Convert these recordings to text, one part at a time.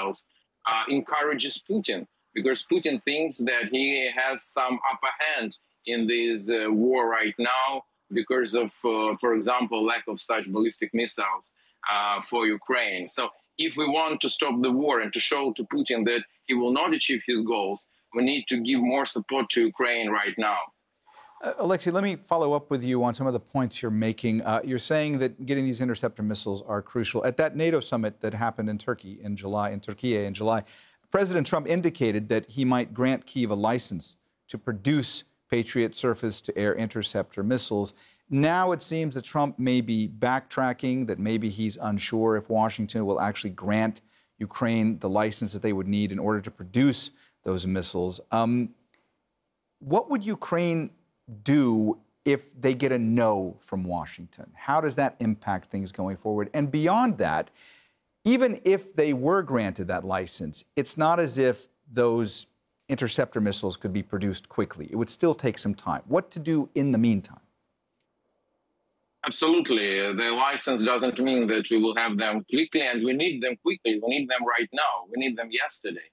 missiles encourages Putin, because Putin thinks that he has some upper hand in this war right now because of, for example, lack of such ballistic missiles for Ukraine. So if we want to stop the war and to show to Putin that he will not achieve his goals, we need to give more support to Ukraine right now. Alexei, let me follow up with you on some of the points you're making. You're saying that getting these interceptor missiles are crucial. At that NATO summit that happened in Turkey in July, President Trump indicated that he might grant Kyiv a license to produce Patriot surface-to-air interceptor missiles. Now it seems that Trump may be backtracking, that maybe he's unsure if Washington will actually grant Ukraine the license that they would need in order to produce those missiles. What would Ukraine do if they get a no from Washington? How does that impact things going forward? And beyond that, even if they were granted that license, it's not as if those interceptor missiles could be produced quickly. It would still take some time. What to do in the meantime? Absolutely. The license doesn't mean that we will have them quickly, and we need them quickly. We need them right now. We need them yesterday.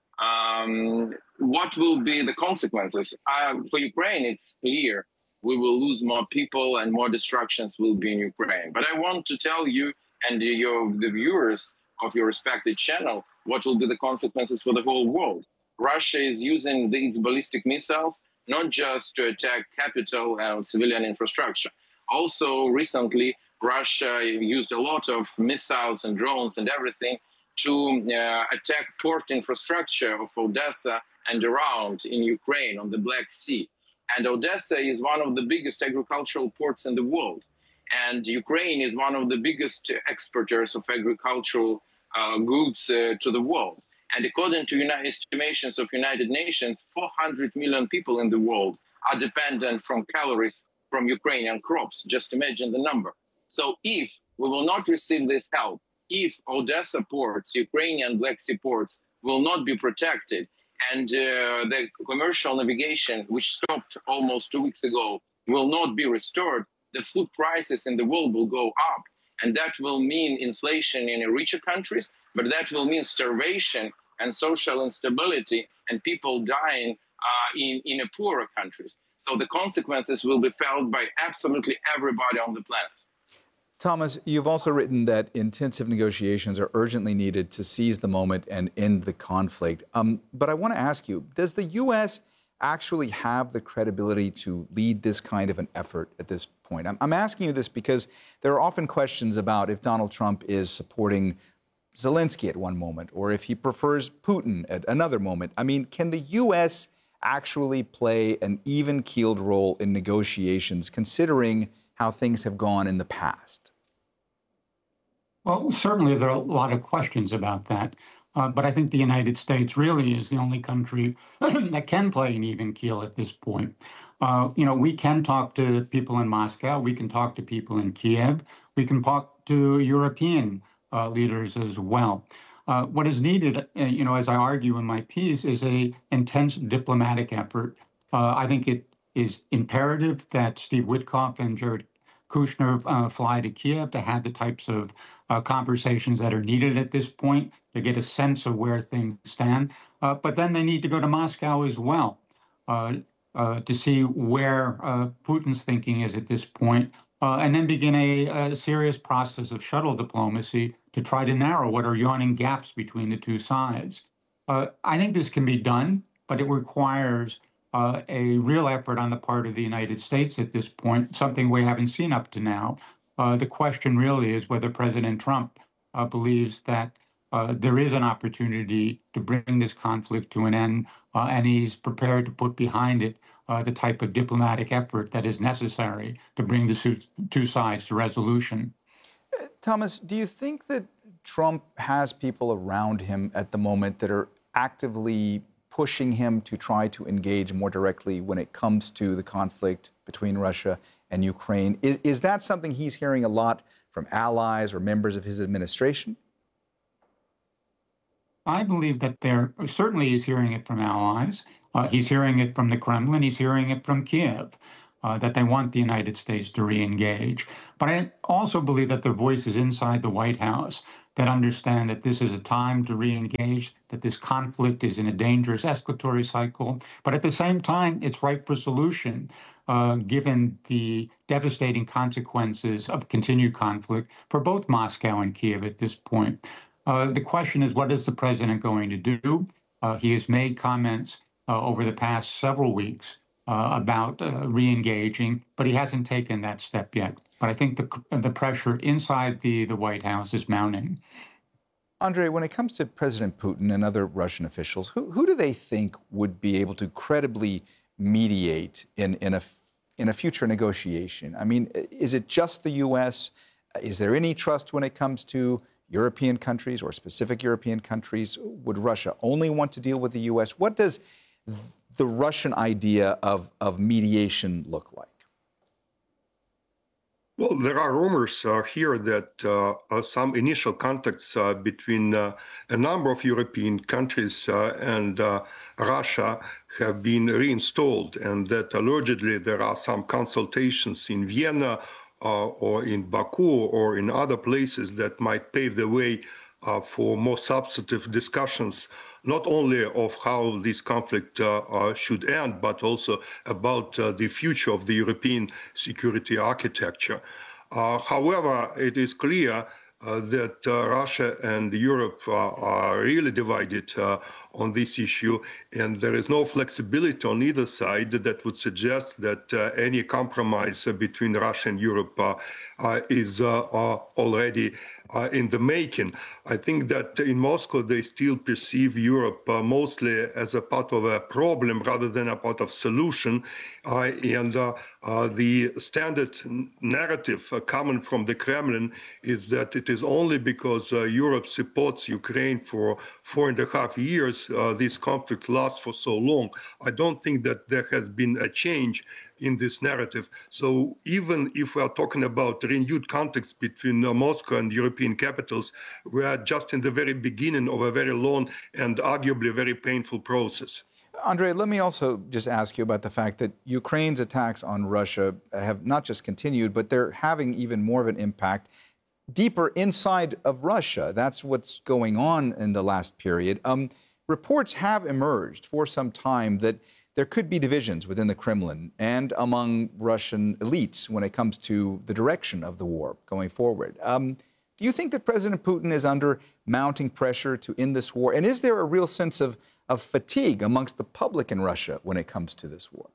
What will be the consequences? For Ukraine, it's clear we will lose more people and more destructions will be in Ukraine. But I want to tell you and the viewers of your respected channel what will be the consequences for the whole world. Russia is using these ballistic missiles not just to attack capital and civilian infrastructure. Also, recently, Russia used a lot of missiles and drones and everything to attack port infrastructure of Odessa and around in Ukraine on the Black Sea. And Odessa is one of the biggest agricultural ports in the world. And Ukraine is one of the biggest exporters of agricultural goods to the world. And according to estimations of United Nations, 400 million people in the world are dependent from calories from Ukrainian crops. Just imagine the number. So if we will not receive this help, if Odessa ports, Ukrainian Black Sea ports, will not be protected, and the commercial navigation, which stopped almost 2 weeks ago, will not be restored, the food prices in the world will go up. And that will mean inflation in richer countries, but that will mean starvation and social instability and people dying in poorer countries. So the consequences will be felt by absolutely everybody on the planet. Thomas, you've also written that intensive negotiations are urgently needed to seize the moment and end the conflict. But I want to ask you, does the U.S. actually have the credibility to lead this kind of an effort at this point? I'm asking you this because there are often questions about if Donald Trump is supporting Zelensky at one moment or if he prefers Putin at another moment. I mean, can the U.S. actually play an even-keeled role in negotiations, considering how things have gone in the past? Well, certainly there are a lot of questions about that. But I think the United States really is the only country that can play an even keel at this point. We can talk to people in Moscow. We can talk to people in Kiev. We can talk to European leaders as well. What is needed, as I argue in my piece, is an intense diplomatic effort. I think it is imperative that Steve Witkoff and Jared Kushner fly to Kiev to have the types of conversations that are needed at this point to get a sense of where things stand. But then they need to go to Moscow as well to see where Putin's thinking is at this point, and then begin a serious process of shuttle diplomacy to try to narrow what are yawning gaps between the two sides. I think this can be done, but it requires a real effort on the part of the United States at this point, something we haven't seen up to now. The question really is whether President Trump believes that there is an opportunity to bring this conflict to an end, and he's prepared to put behind it the type of diplomatic effort that is necessary to bring the two sides to resolution. Thomas, do you think that Trump has people around him at the moment that are actively pushing him to try to engage more directly when it comes to the conflict between Russia and Ukraine? Is that something he's hearing a lot from allies or members of his administration? I believe that certainly he's hearing it from allies. He's hearing it from the Kremlin. He's hearing it from Kiev, that they want the United States to re-engage. But I also believe that there are voices inside the White House that understand that this is a time to re-engage, that this conflict is in a dangerous escalatory cycle, but at the same time, it's ripe for solution, given the devastating consequences of continued conflict for both Moscow and Kiev at this point. The question is, what is the president going to do? He has made comments over the past several weeks about re-engaging, but he hasn't taken that step yet. But I think the pressure inside the White House is mounting. Andrei, when it comes to President Putin and other Russian officials, who do they think would be able to credibly mediate in a future negotiation? I mean, is it just the U.S.? Is there any trust when it comes to European countries or specific European countries? Would Russia only want to deal with the U.S.? What does the Russian idea of mediation look like? Well, there are rumors here that some initial contacts between a number of European countries and Russia have been reinstalled, and that allegedly there are some consultations in Vienna or in Baku or in other places that might pave the way for more substantive discussions, not only of how this conflict should end, but also about the future of the European security architecture. However, it is clear that Russia and Europe are really divided on this issue, and there is no flexibility on either side that would suggest that any compromise between Russia and Europe is already in the making. I think that in Moscow they still perceive Europe mostly as a part of a problem rather than a part of solution. And the standard narrative coming from the Kremlin is that it is only because Europe supports Ukraine for 4.5 years this conflict lasts for so long. I don't think that there has been a change in this narrative. So even if we are talking about renewed contacts between Moscow and European capitals, we are just in the very beginning of a very long and arguably very painful process. Andrei, let me also just ask you about the fact that Ukraine's attacks on Russia have not just continued, but they're having even more of an impact deeper inside of Russia. That's what's going on in the last period. Reports have emerged for some time that there could be divisions within the Kremlin and among Russian elites when it comes to the direction of the war going forward. Do you think that President Putin is under mounting pressure to end this war? And is there a real sense of fatigue amongst the public in Russia when it comes to this war?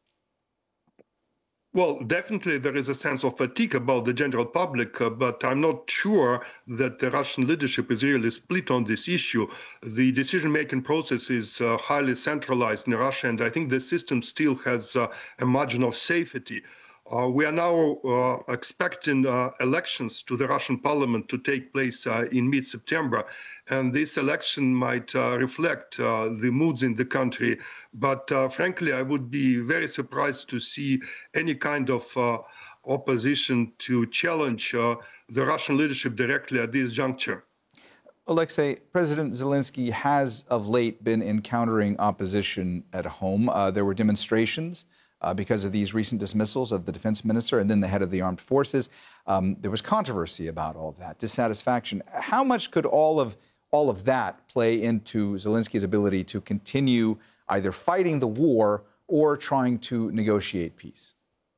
Well, definitely there is a sense of fatigue about the general public, but I'm not sure that the Russian leadership is really split on this issue. The decision-making process is highly centralized in Russia, and I think the system still has a margin of safety. We are now expecting elections to the Russian parliament to take place in mid-September, and this election might reflect the moods in the country. But frankly, I would be very surprised to see any kind of opposition to challenge the Russian leadership directly at this juncture. Alexei, President Zelensky has of late been encountering opposition at home. There were demonstrations because of these recent dismissals of the defense minister and then the head of the armed forces. There was controversy about all of that, dissatisfaction. How much could all of that play into Zelensky's ability to continue either fighting the war or trying to negotiate peace?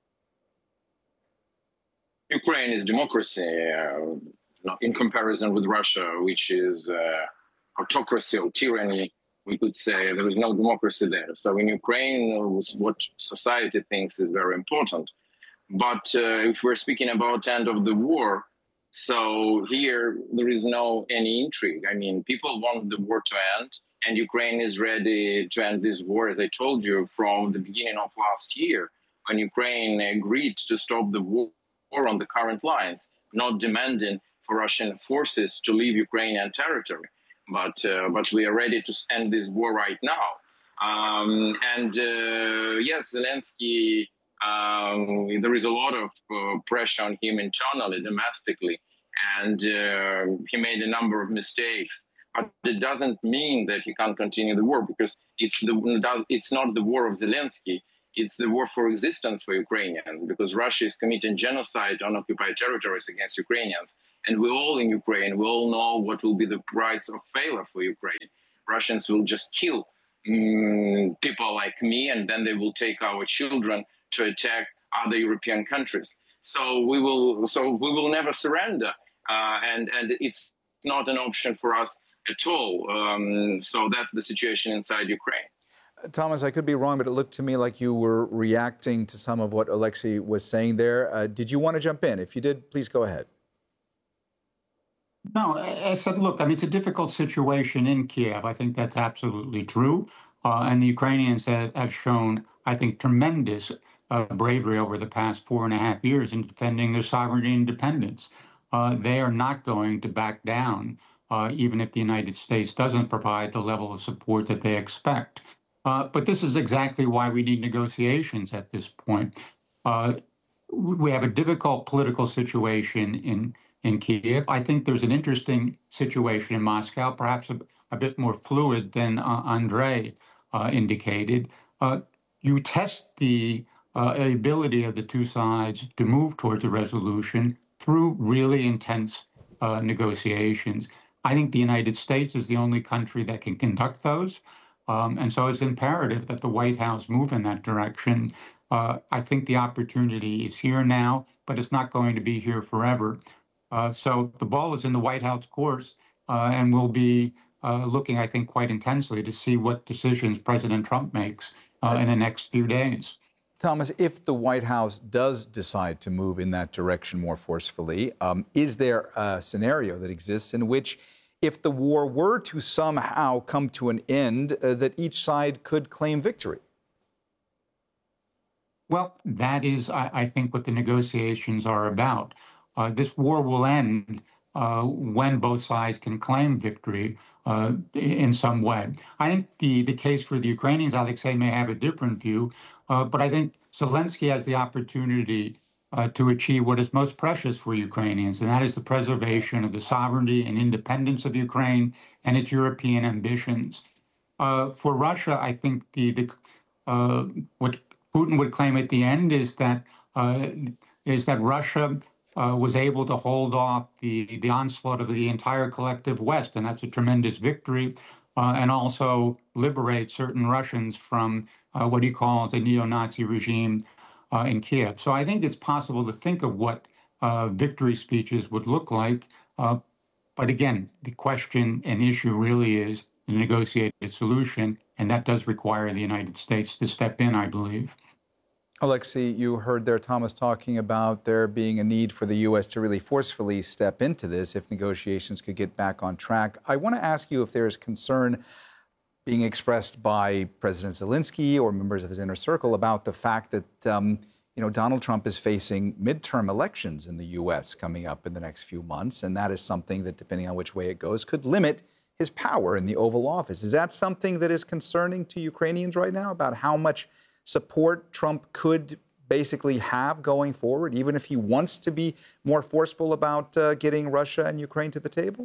Ukraine is democracy in comparison with Russia, which is autocracy or tyranny. We could say there is no democracy there. So in Ukraine, what society thinks is very important. But if we're speaking about end of the war, so here there is no any intrigue. I mean, people want the war to end, and Ukraine is ready to end this war, as I told you, from the beginning of last year, when Ukraine agreed to stop the war on the current lines, not demanding for Russian forces to leave Ukrainian territory. But we are ready to end this war right now. Yes, Zelensky, there is a lot of pressure on him internally, domestically, and he made a number of mistakes. But it doesn't mean that he can't continue the war, because it's not the war of Zelensky. It's the war for existence for Ukrainians, because Russia is committing genocide on occupied territories against Ukrainians. And we all in Ukraine, we all know what will be the price of failure for Ukraine. Russians will just kill people like me, and then they will take our children to attack other European countries. So we will never surrender, and it's not an option for us at all. So that's the situation inside Ukraine. Thomas, I could be wrong, but it looked to me like you were reacting to some of what Alexei was saying there. Did you want to jump in? If you did, please go ahead. No, I said, look, I mean, it's a difficult situation in Kiev. I think that's absolutely true. And the Ukrainians have shown, I think, tremendous bravery over the past 4.5 years in defending their sovereignty and independence. They are not going to back down, even if the United States doesn't provide the level of support that they expect. But this is exactly why we need negotiations at this point. We have a difficult political situation in Kiev. I think there's an interesting situation in Moscow, perhaps a bit more fluid than Andrei indicated. You test the ability of the two sides to move towards a resolution through really intense negotiations. I think the United States is the only country that can conduct those. And so it's imperative that the White House move in that direction. I think the opportunity is here now, but it's not going to be here forever. So the ball is in the White House course, and we'll be looking, I think, quite intensely to see what decisions President Trump makes in the next few days. Thomas, if the White House does decide to move in that direction more forcefully, is there a scenario that exists in which, if the war were to somehow come to an end, that each side could claim victory? Well, that is, I think, what the negotiations are about. This war will end when both sides can claim victory in some way. I think the case for the Ukrainians, Alexei may have a different view, but I think Zelensky has the opportunity to achieve what is most precious for Ukrainians, and that is the preservation of the sovereignty and independence of Ukraine and its European ambitions. For Russia, I think what Putin would claim at the end is that Russia was able to hold off the onslaught of the entire collective West, and that's a tremendous victory, and also liberate certain Russians from what he calls the neo-Nazi regime in Kiev. So I think it's possible to think of what victory speeches would look like. But again, the question and issue really is the negotiated solution, and that does require the United States to step in, I believe. Alexei, you heard there Thomas talking about there being a need for the U.S. to really forcefully step into this if negotiations could get back on track. I want to ask you if there's concern being expressed by President Zelensky or members of his inner circle about the fact that Donald Trump is facing midterm elections in the U.S. coming up in the next few months, and that is something that, depending on which way it goes, could limit his power in the Oval Office. Is that something that is concerning to Ukrainians right now, about how much support Trump could basically have going forward, even if he wants to be more forceful about getting Russia and Ukraine to the table?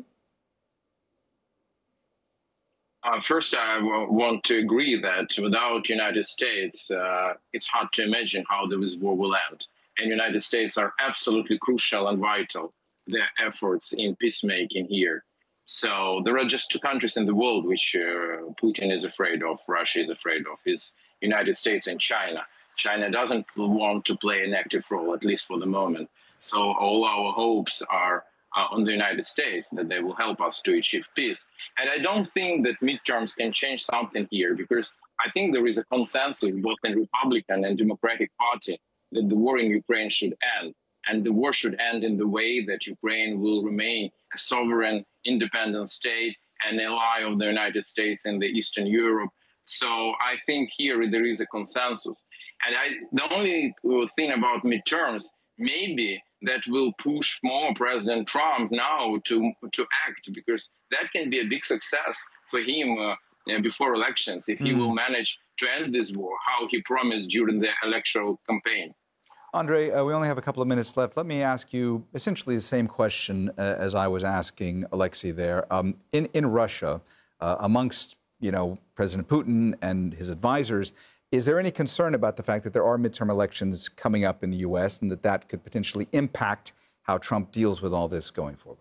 First, I want to agree that without the United States, it's hard to imagine how this war will end. And the United States are absolutely crucial and vital, their efforts in peacemaking here. So there are just two countries in the world which Putin is afraid of, Russia is afraid of, is United States and China. China doesn't want to play an active role, at least for the moment. So all our hopes are on the United States, that they will help us to achieve peace. And I don't think that midterms can change something here, because I think there is a consensus both in Republican and Democratic Party that the war in Ukraine should end. And the war should end in the way that Ukraine will remain a sovereign, independent state, an ally of the United States and the Eastern Europe. So I think here there is a consensus. And the only thing about midterms, maybe that will push more President Trump now to act, because that can be a big success for him before elections, if he will manage to end this war, how he promised during the electoral campaign. Andrei, we only have a couple of minutes left. Let me ask you essentially the same question as I was asking Alexei there. In Russia, amongst President Putin and his advisors, is there any concern about the fact that there are midterm elections coming up in the U.S. and that could potentially impact how Trump deals with all this going forward?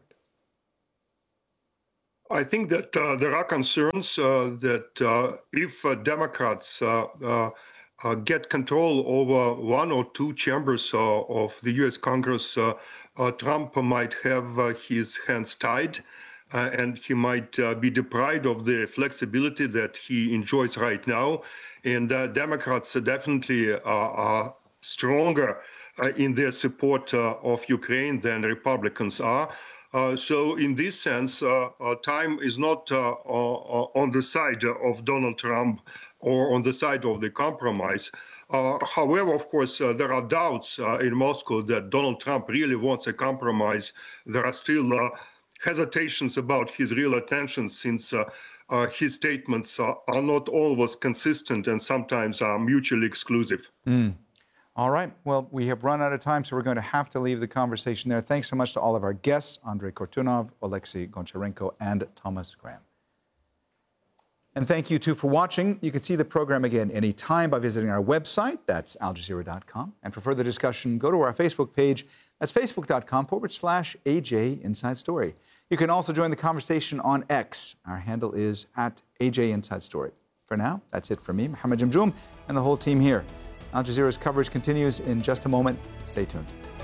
I think that there are concerns that if Democrats get control over one or two chambers of the U.S. Congress, Trump might have his hands tied, and he might be deprived of the flexibility that he enjoys right now. And Democrats definitely are stronger in their support of Ukraine than Republicans are. So in this sense, time is not on the side of Donald Trump or on the side of the compromise. However, of course, there are doubts in Moscow that Donald Trump really wants a compromise. There are still hesitations about his real intentions, since his statements are not always consistent and sometimes are mutually exclusive. All right. Well, we have run out of time, so we're going to have to leave the conversation there. Thanks so much to all of our guests, Andrei Kortunov, Alexei Goncharenko, and Thomas Graham. And thank you, too, for watching. You can see the program again anytime by visiting our website. That's aljazeera.com. And for further discussion, go to our Facebook page. That's facebook.com/AJ Inside Story. You can also join the conversation on X. Our handle is @AJ Inside Story. For now, that's it from me, Mohammed Jamjoom, and the whole team here. Al Jazeera's coverage continues in just a moment. Stay tuned.